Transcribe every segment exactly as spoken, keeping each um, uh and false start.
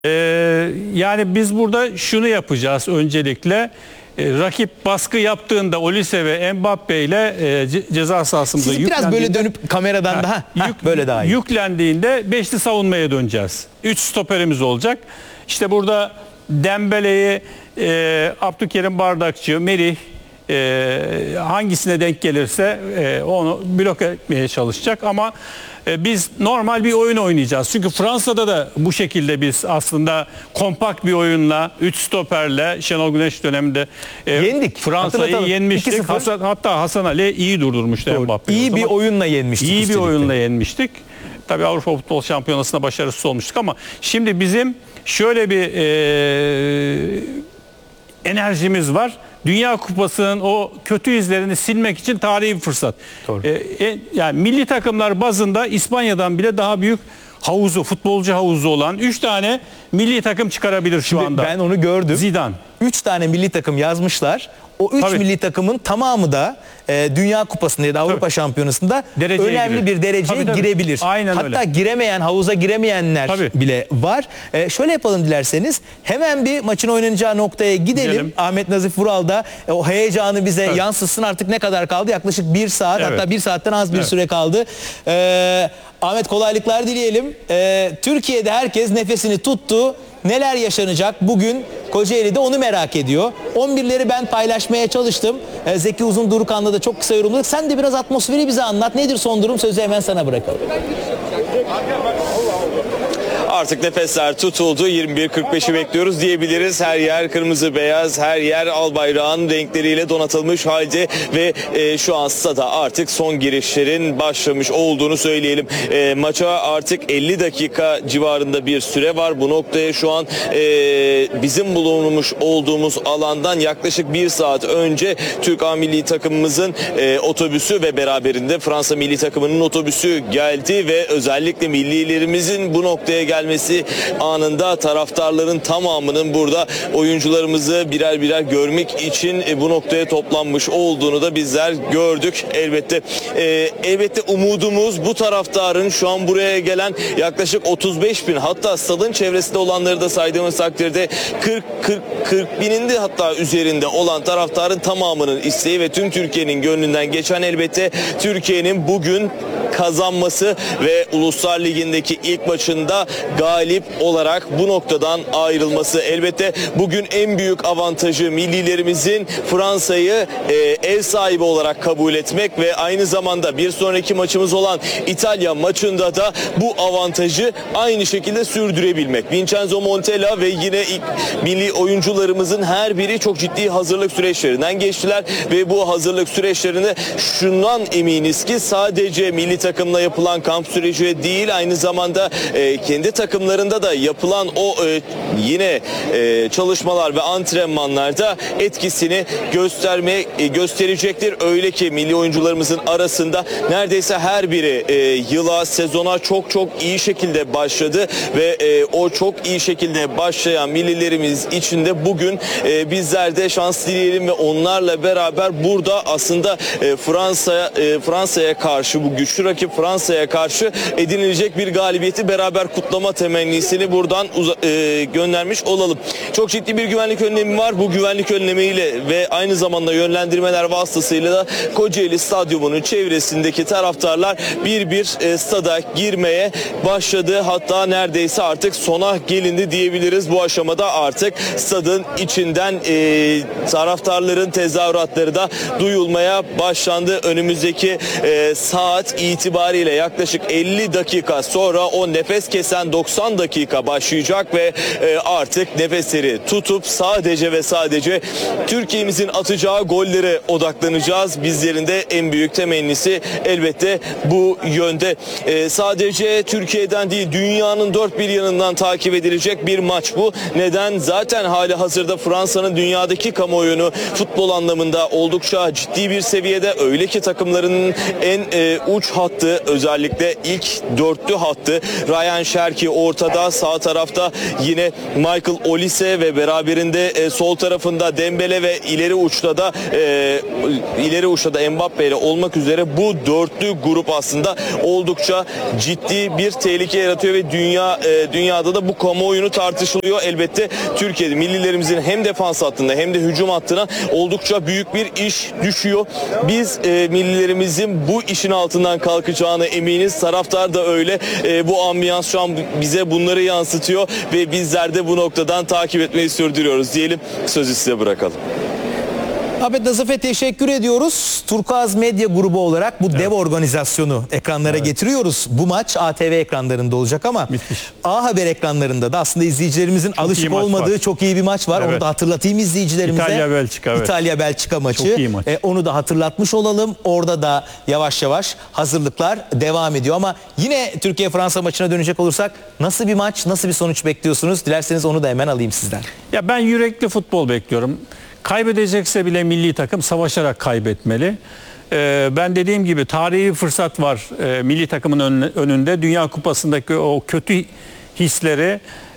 Ee, yani biz burada şunu yapacağız öncelikle. Ee, rakip baskı yaptığında Olise ve Mbappe ile e, ce- ceza sahasında Siz biraz böyle dönüp kameradan Ha, daha yük- Hah, böyle daha iyi. Yüklendiğinde beşli savunmaya döneceğiz. Üç stoperimiz olacak. İşte burada Dembele'yi, e, Abdülkerim Bardakçı, Merih e, hangisine denk gelirse e, onu blok etmeye çalışacak ama e, biz normal bir oyun oynayacağız. Çünkü Fransa'da da bu şekilde biz aslında kompakt bir oyunla, üç stoperle Şenol Güneş döneminde e, Yendik. Fransa'yı Hatırlatalım. yenmiştik. iki sıfır. Hasan, hatta Hasan Ali iyi durdurmuştu Mbappe'yi. İyi bir oyunla yenmiştik. İyi bir üstelik de. oyunla yenmiştik. Tabii Avrupa Futbol Şampiyonası'nda başarısız olmuştuk ama şimdi bizim şöyle bir e, enerjimiz var. Dünya Kupası'nın o kötü izlerini silmek için tarihi bir fırsat. Doğru. E, e, yani milli takımlar bazında İspanya'dan bile daha büyük havuzu, futbolcu havuzu olan üç tane milli takım çıkarabilir şu Şimdi anda. ben onu gördüm. Zidane. Üç tane milli takım yazmışlar. O üç Tabii. milli takımın tamamı da e, Dünya Kupası'nda ya da Avrupa Tabii. Şampiyonası'nda Dereceye önemli girer. bir dereceye Tabii, tabii. girebilir. Aynen Hatta öyle. giremeyen, havuza giremeyenler Tabii. bile var. E, şöyle yapalım dilerseniz. Hemen bir maçın oynanacağı noktaya gidelim. Gidelim. Ahmet Nazif Vural da e, o heyecanı bize Evet. yansıtsın. Artık ne kadar kaldı? Yaklaşık bir saat, Evet. hatta bir saatten az bir Evet. süre kaldı. E, Ahmet, kolaylıklar dileyelim. E, Türkiye'de herkes nefesini tuttu. Neler yaşanacak bugün Kocaeli'de, onu merak ediyor. on birleri ben paylaşmaya çalıştım. Ee, Zeki Uzundurukan'la da çok kısa yorumladık. Sen de biraz atmosferi bize anlat. Nedir son durum? Sözü hemen sana bırakalım. Artık nefesler tutuldu. yirmi bir kırk beşi bekliyoruz diyebiliriz. Her yer kırmızı beyaz, her yer al bayrağın renkleriyle donatılmış halde ve e, şu an stada artık son girişlerin başlamış olduğunu söyleyelim. E, maça artık elli dakika civarında bir süre var. Bu noktaya şu an e, bizim bulunmuş olduğumuz alandan yaklaşık bir saat önce Türk A milli takımımızın e, otobüsü ve beraberinde Fransa milli takımının otobüsü geldi ve özellikle millilerimizin bu noktaya gelmesi anında taraftarların tamamının burada oyuncularımızı birer birer görmek için bu noktaya toplanmış olduğunu da bizler gördük. Elbette e, elbette umudumuz bu taraftarın şu an buraya gelen yaklaşık otuz beş bin, hatta stadın çevresinde olanları da saydığımız takdirde kırk kırk binin de hatta üzerinde olan taraftarın tamamının isteği ve tüm Türkiye'nin gönlünden geçen elbette Türkiye'nin bugün kazanması ve Uluslar Ligi'ndeki ilk maçında galip olarak bu noktadan ayrılması. Elbette bugün en büyük avantajı millilerimizin Fransa'yı e, ev sahibi olarak kabul etmek ve aynı zamanda bir sonraki maçımız olan İtalya maçında da bu avantajı aynı şekilde sürdürebilmek. Vincenzo Montella ve yine ilk milli oyuncularımızın her biri çok ciddi hazırlık süreçlerinden geçtiler ve bu hazırlık süreçlerinde şundan eminiz ki sadece milli takımla yapılan kamp süreci değil, aynı zamanda e, kendi takımlarında da yapılan o e, yine e, çalışmalar ve antrenmanlarda etkisini göstermeye e, gösterecektir. Öyle ki milli oyuncularımızın arasında neredeyse her biri e, yıla, sezona çok çok iyi şekilde başladı ve e, o çok iyi şekilde başlayan millilerimiz için de bugün e, bizler de şans dileyelim ve onlarla beraber burada aslında e, Fransa e, Fransa'ya karşı, bu güçlü rakip Fransa'ya karşı edinilecek bir galibiyeti beraber kutlama temennisini buradan e, göndermiş olalım. Çok ciddi bir güvenlik önlemi var. Bu güvenlik önlemiyle ve aynı zamanda yönlendirmeler vasıtasıyla da Kocaeli Stadyumu'nun çevresindeki taraftarlar bir bir e, stada girmeye başladı. Hatta neredeyse artık sona gelindi diyebiliriz. Bu aşamada artık stadın içinden e, taraftarların tezahüratları da duyulmaya başlandı. Önümüzdeki e, saat itibariyle yaklaşık elli dakika sonra o nefes kesen doksan dakika başlayacak ve e, artık nefesleri tutup sadece ve sadece Türkiye'mizin atacağı gollere odaklanacağız. Bizlerin de en büyük temennisi elbette bu yönde. E, sadece Türkiye'den değil, dünyanın dört bir yanından takip edilecek bir maç bu. Neden? Zaten hali hazırda Fransa'nın dünyadaki kamuoyunu futbol anlamında oldukça ciddi bir seviyede, öyle ki takımlarının en e, uç hattı, özellikle ilk dörtlü hattı Ryan Cherki ortada. Sağ tarafta yine Michael Olise ve beraberinde e, sol tarafında Dembele ve ileri uçta da e, ileri uçta da Mbappe ile olmak üzere bu dörtlü grup aslında oldukça ciddi bir tehlike yaratıyor ve dünya e, dünyada da bu kamuoyunu tartışılıyor. Elbette Türkiye'de millilerimizin hem defans hattında hem de hücum hattına oldukça büyük bir iş düşüyor. Biz e, millilerimizin bu işin altından kalkacağına eminiz. Taraftar da öyle. E, bu ambiyans şu an bize bunları yansıtıyor ve bizler de bu noktadan takip etmeyi sürdürüyoruz diyelim. Sözü size bırakalım. Ahmet Nazif'e teşekkür ediyoruz. Turkuaz Medya Grubu olarak bu evet. dev organizasyonu ekranlara evet. getiriyoruz. Bu maç A T V ekranlarında olacak ama Müthiş. A Haber ekranlarında da aslında izleyicilerimizin çok alışık olmadığı var. çok iyi bir maç var. Evet. Onu da hatırlatayım izleyicilerimize. İtalya-Belçika. Evet. İtalya-Belçika maçı. Çok iyi maç. E, onu da hatırlatmış olalım. Orada da yavaş yavaş hazırlıklar devam ediyor. Ama yine Türkiye-Fransa maçına dönecek olursak nasıl bir maç, nasıl bir sonuç bekliyorsunuz? Dilerseniz onu da hemen alayım sizden. Ya ben yürekli futbol bekliyorum. Kaybedecekse bile milli takım savaşarak kaybetmeli. Ee, ben dediğim gibi tarihi fırsat var e, milli takımın önünde. Dünya Kupası'ndaki o kötü hisleri,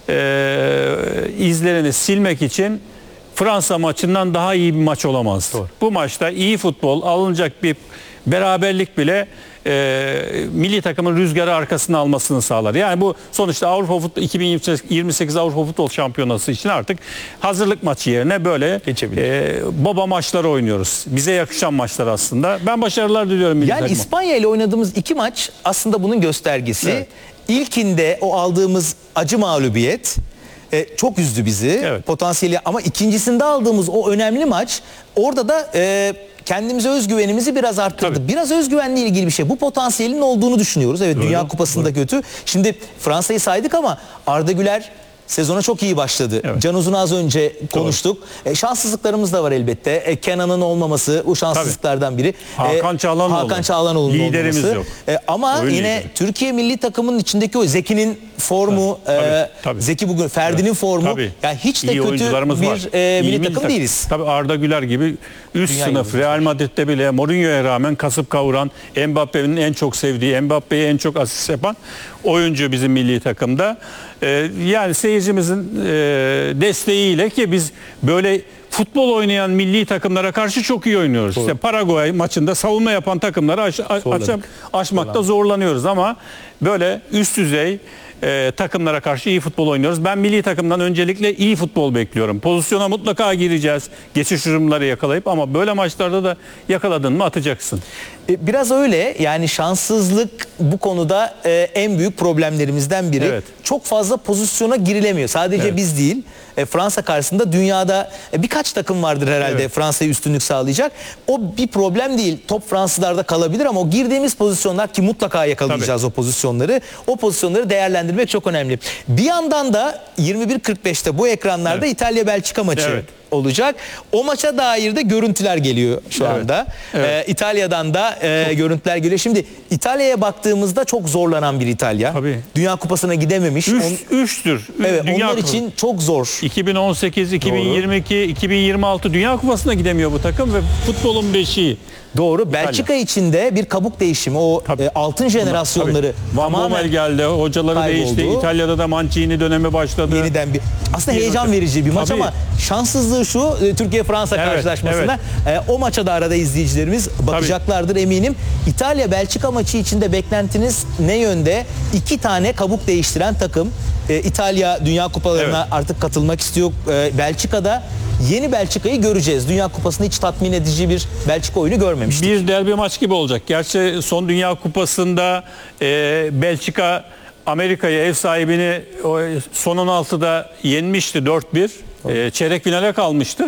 e, izlerini silmek için Fransa maçından daha iyi bir maç olamaz. Doğru. Bu maçta iyi futbol, alınacak bir beraberlik bile e, milli takımın rüzgarı arkasına almasını sağlar. Yani bu sonuçta Avrupa Futbol iki bin yirmi sekiz Avrupa Futbol Şampiyonası için artık hazırlık maçı yerine böyle e, baba maçları oynuyoruz. Bize yakışan maçlar aslında. Ben başarılar diliyorum milli Yani takıma. İspanya ile oynadığımız iki maç aslında bunun göstergesi. Evet. İlkinde o aldığımız acı mağlubiyet e, çok üzdü bizi. Evet. Potansiyeli, ama ikincisinde aldığımız o önemli maç, orada da e, kendimize özgüvenimizi biraz arttırdı. Tabii. Biraz özgüvenle ilgili bir şey. Bu potansiyelin olduğunu düşünüyoruz. Evet, doğru, Dünya Kupası'nda doğru. kötü. Şimdi Fransa'yı saydık ama Arda Güler sezona çok iyi başladı. Evet. Can Uzun'u az önce konuştuk. E, şanssızlıklarımız da var elbette. E, Kenan'ın olmaması bu şanssızlıklardan biri. Hakan Çalhanoğlu. Hakan Çalhanoğlu'nun Liderimiz olmaması. yok. E, ama Oyun yine lideri. Türkiye milli takımının içindeki o Zeki'nin formu, tabii, e, tabii, tabii. Zeki bugün Ferdi'nin evet. formu. Tabii. Yani hiç de İyi kötü bir e, milli takım tak değiliz. Tabii Arda Güler gibi üst Dünya sınıf Real Madrid'de bile Mourinho'ya rağmen kasıp kavuran, Mbappe'nin en çok sevdiği, Mbappe'ye en çok asist yapan oyuncu bizim milli takımda. Ee, yani seyircimizin e, desteğiyle, ki biz böyle futbol oynayan milli takımlara karşı çok iyi oynuyoruz. İşte Paraguay maçında savunma yapan takımları aş, aş, aşmakta zorlanıyoruz ama böyle üst düzey e, takımlara karşı iyi futbol oynuyoruz. Ben milli takımdan öncelikle iyi futbol bekliyorum. Pozisyona mutlaka gireceğiz. Geçiş hücumları yakalayıp, ama böyle maçlarda da yakaladın mı atacaksın. Biraz öyle, yani şanssızlık bu konuda e, en büyük problemlerimizden biri. Evet. Çok fazla pozisyona girilemiyor. Sadece evet. biz değil. E, Fransa karşısında dünyada e, birkaç takım vardır herhalde evet. Fransa'ya üstünlük sağlayacak. O bir problem değil. Top Fransızlarda kalabilir ama o girdiğimiz pozisyonlar, ki mutlaka yakalayacağız Tabii. o pozisyonları. O pozisyonları değerlendirmek çok önemli. Bir yandan da yirmi bir kırk beşte bu ekranlarda evet. İtalya-Belçika maçı evet. olacak. O maça dair de görüntüler geliyor şu evet. anda. Evet. Ee, İtalya'dan da e, görüntüler geliyor. Şimdi İtalya'ya baktığımızda çok zorlanan bir İtalya. Tabii. Dünya Kupası'na gidememiş. Üç, On... Üçtür. Evet, Dünya onlar için çok zor. iki bin on sekiz, iki bin yirmi iki, Doğru. iki bin yirmi altı Dünya Kupası'na gidemiyor bu takım ve futbolun beşiği. Doğru. İtalya. Belçika içinde bir kabuk değişimi. O e, altın jenerasyonları Van Bommel geldi. Hocaları kayboldu. Değişti. İtalya'da da Mancini dönemi başladı. Yeniden bir aslında heyecan verici bir maç Tabii. ama şanssızlığı şu, Türkiye-Fransa evet, karşılaşmasında evet. E, o maça da arada izleyicilerimiz bakacaklardır Tabii. eminim. İtalya-Belçika maçı içinde beklentiniz ne yönde? İki tane kabuk değiştiren takım. E, İtalya Dünya Kupalarına evet. artık katılmak istiyor. E, Belçika'da yeni Belçika'yı göreceğiz. Dünya Kupası'nda hiç tatmin edici bir Belçika oyunu görmemiştik. Bir derbi maç gibi olacak. Gerçi son Dünya Kupası'nda e, Belçika Amerika'yı, ev sahibini son on altıda yenmişti dört bir. E, çeyrek finale kalmıştı.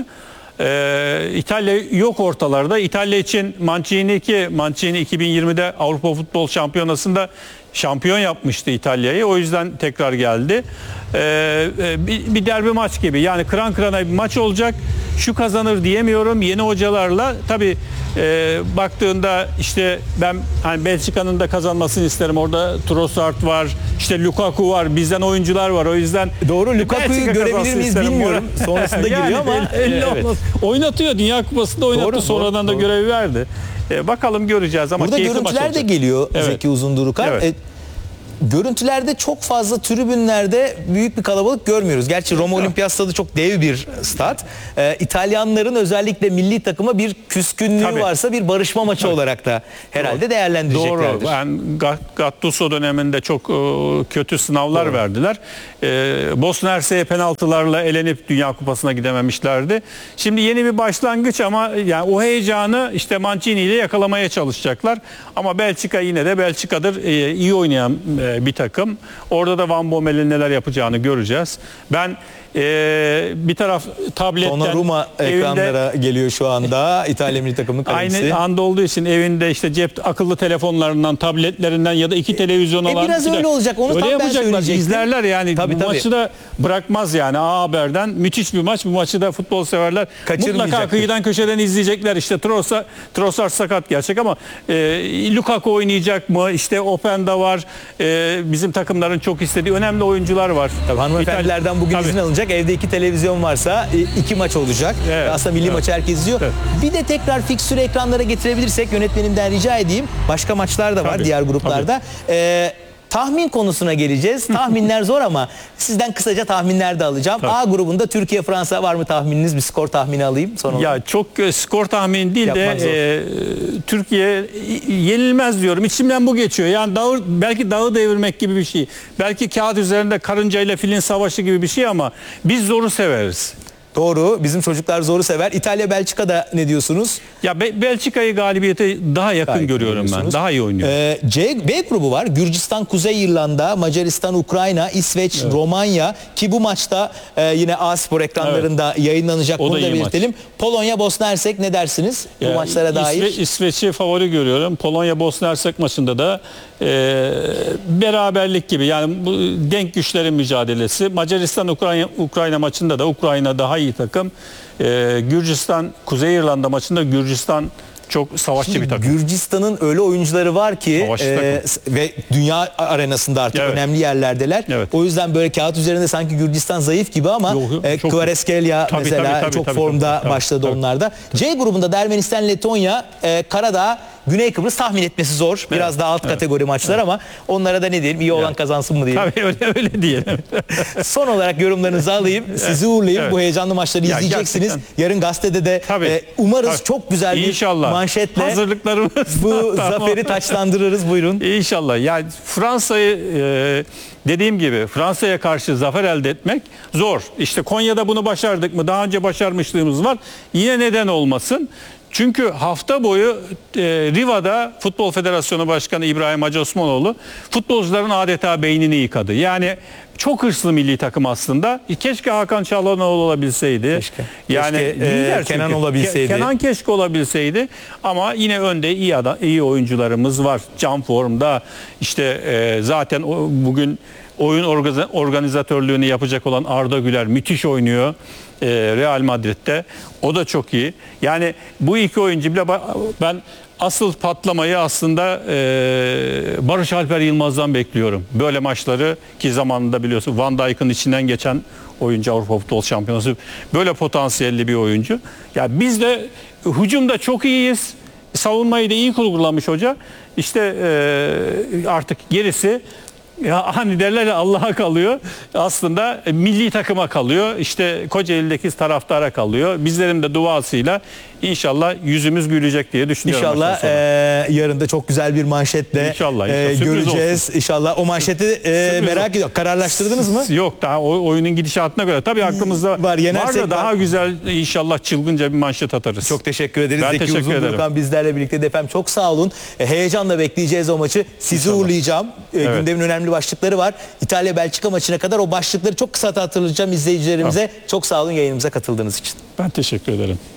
E, İtalya yok ortalarda. İtalya için Mancini, ki Mancini iki bin yirmide Avrupa Futbol Şampiyonası'nda şampiyon yapmıştı İtalya'yı. O yüzden tekrar geldi. Ee, bir, bir derbi maç gibi. Yani kıran kırana bir maç olacak. Şu kazanır diyemiyorum. Yeni hocalarla tabii e, baktığında işte ben hani Belçika'nın da kazanmasını isterim. Orada Trossard var. İşte Lukaku var. Bizden oyuncular var. O yüzden doğru, Lukaku'yu görebilir miyiz bilmiyorum. Sonrasında yani, giriyor ama evet. oynatıyor. Dünya Kupası'nda oynattı. Doğru, Sonradan doğru, da görevi verdi. Ee, bakalım göreceğiz ama burada görüntüler de geliyor evet. Zeki Uzunduruk'a. Evet. E, görüntülerde çok fazla tribünlerde büyük bir kalabalık görmüyoruz. Gerçi Roma Olimpiyat Stadı çok dev bir stat. Ee, İtalyanların özellikle milli takıma bir küskünlüğü Tabii. varsa bir barışma maçı olarak da herhalde değerlendireceklerdir. Doğru. Yani Gattuso döneminde çok e, kötü sınavlar Doğru. verdiler. E, Bosna Hersek'e penaltılarla elenip Dünya Kupası'na gidememişlerdi. Şimdi yeni bir başlangıç ama yani o heyecanı işte Mancini ile yakalamaya çalışacaklar. Ama Belçika yine de Belçika'dır. E, iyi oynayan e, bir takım. Orada da Van Bommel'in neler yapacağını göreceğiz. Ben e, bir taraf tabletten Donnarumma evinde, ekranlara geliyor şu anda. İtalya milli takımının kalecisi. aynı anda olduğu için evinde işte cep akıllı telefonlarından, tabletlerinden ya da iki televizyon E, olan. biraz bir de- öyle olacak. Onu öyle tam ben yapacaklar. söyleyecektim. İzlerler yani. Tabii, bu tabii. maçı da bırakmaz yani. A Haber'den müthiş bir maç. Bu maçı da futbol severler mutlaka Kaçırmayacaktır. kıyıdan köşeden izleyecekler. İşte Trossard, Trossard sakat gerçek ama e, Lukaku oynayacak mı? İşte Openda var. E, bizim takımların çok istediği önemli oyuncular var. Tabii hanımefendilerden bugün Tabii. izin alınacak. Evde iki televizyon varsa e, iki maç olacak. Evet, Aslında milli evet. maçı herkes izliyor. Evet. Bir de tekrar fikstürü ekranlara getirebilirsek yönetmenimden rica edeyim. Başka maçlar da var Tabii, diğer gruplarda. Ee, tahmin konusuna geleceğiz. Tahminler zor ama sizden kısaca tahminler de alacağım. Tabii. A grubunda Türkiye Fransa var mı tahmininiz? Bir skor tahmini alayım son olarak. Ya çok e, skor tahmini değil Yapmak zor. de e, Türkiye e, yenilmez diyorum. İçimden bu geçiyor. Yani dağı, belki dağı devirmek gibi bir şey. Belki kağıt üzerinde karınca ile filin savaşı gibi bir şey ama biz zoru severiz. Doğru. Bizim çocuklar zoru sever. İtalya Belçika'da ne diyorsunuz? Ya Be- Belçika'yı galibiyete daha yakın Gayet iyi görüyorum ben. görüyorsunuz. Daha iyi oynuyor. Ee, C, B grubu var. Gürcistan, Kuzey İrlanda, Macaristan, Ukrayna, İsveç, Romanya ki bu maçta e, yine A-Spor ekranlarında yayınlanacak. O da Bunu da iyi belirtelim. Polonya, Bosna Hersek ne dersiniz bu Ya, maçlara dair? İsve- İsveç'i favori görüyorum. Polonya Bosna Hersek maçında da e, beraberlik gibi yani bu denk güçlerin mücadelesi. Macaristan Ukrayna Ukrayna maçında da Ukrayna daha iyi takım. E, Gürcistan Kuzey İrlanda maçında Gürcistan çok savaşçı bir takım. Gürcistan'ın öyle oyuncuları var ki Savaşçı e, ve dünya arenasında artık Evet. önemli yerlerdeler. Evet. O yüzden böyle kağıt üzerinde sanki Gürcistan zayıf gibi ama Yok, yok, e, çok- Kvaratskhelia Tabii, mesela tabii, tabii, çok tabii, formda tabii, tabii, başladı tabii. onlarda. C grubunda da Ermenistan, Letonya, e, Karadağ, Güney Kıbrıs tahmin etmesi zor. Biraz Evet, daha alt kategori maçlar ama onlara da ne diyelim? İyi olan Evet. kazansın mı diyelim. Tabii öyle öyle diyelim. Son olarak yorumlarınızı alayım. Sizi uğurlayayım. Evet. Bu heyecanlı maçları Ya izleyeceksiniz. gerçekten. Yarın gazetede de Tabii. e, umarız Tabii. çok güzel bir İnşallah. manşetle Hazırlıklarımız bu tamam. zaferi taçlandırırız. Buyurun. İnşallah. Yani Fransa'yı e, dediğim gibi Fransa'ya karşı zafer elde etmek zor. İşte Konya'da bunu başardık mı? Daha önce başarmışlığımız var. Yine neden olmasın? Çünkü hafta boyu e, Riva'da Futbol Federasyonu Başkanı İbrahim Hacı Osmanoğlu futbolcuların adeta beynini yıkadı. Yani çok hırslı milli takım aslında. Keşke Hakan Çalhanoğlu olabilseydi. Keşke. Yani Keşke, lider e, Kenan çünkü. olabilseydi. Ke- Kenan keşke olabilseydi ama yine önde iyi adam, iyi oyuncularımız var. Can formda işte e, zaten o, bugün oyun orga- organizatörlüğünü yapacak olan Arda Güler müthiş oynuyor. E, Real Madrid'de. O da çok iyi. Yani bu iki oyuncu bile ba- ben asıl patlamayı aslında e, Barış Alper Yılmaz'dan bekliyorum. Böyle maçları ki zamanında biliyorsun Van Dijk'ın içinden geçen oyuncu Avrupa Futbol Şampiyonası böyle potansiyelli bir oyuncu. Ya biz de hücumda çok iyiyiz. Savunmayı da iyi kurgulamış hoca. İşte e, artık gerisi ya hani derler ya Allah'a kalıyor. Aslında e, milli takıma kalıyor. İşte Kocaeli'deki taraftara kalıyor. Bizlerin de duasıyla inşallah yüzümüz gülecek diye düşünüyorum. İnşallah maçtan sonra. e, yarın da çok güzel bir manşetle İnşallah, e, inşallah. Sürpriz göreceğiz. İnşallah o manşeti e, merak ediyorum. Kararlaştırdınız mı? Yok daha o oyunun gidişatına göre. Tabii aklımızda Var, var, yenersek da daha var. güzel inşallah çılgınca bir manşet atarız. Çok teşekkür ederiz. Ben Zeki teşekkür ederim. Uzundurkan bizlerle birlikte de efendim çok sağ olun. E, heyecanla bekleyeceğiz o maçı. Sizi İnşallah. uğurlayacağım. E, Evet. Gündemin önemli başlıkları var. İtalya-Belçika maçına kadar o başlıkları çok kısa hatırlayacağım izleyicilerimize. Çok sağ olun yayınımıza katıldığınız için. Ben teşekkür ederim.